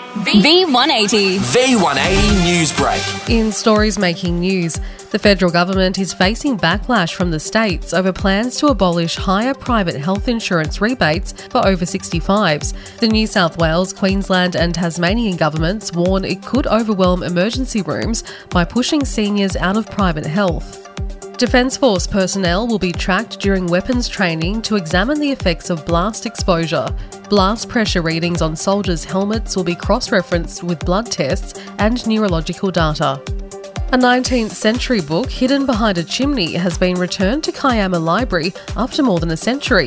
V180. V180 News Break. In stories making news, the federal government is facing backlash from the states over plans to abolish higher private health insurance rebates for over 65s. The New South Wales, Queensland and Tasmanian governments warn it could overwhelm emergency rooms by pushing seniors out of private health. Defence Force personnel will be tracked during weapons training to examine the effects of blast exposure. Blast pressure readings on soldiers' helmets will be cross-referenced with blood tests and neurological data. A 19th century book hidden behind a chimney has been returned to Kiama Library after more than a century.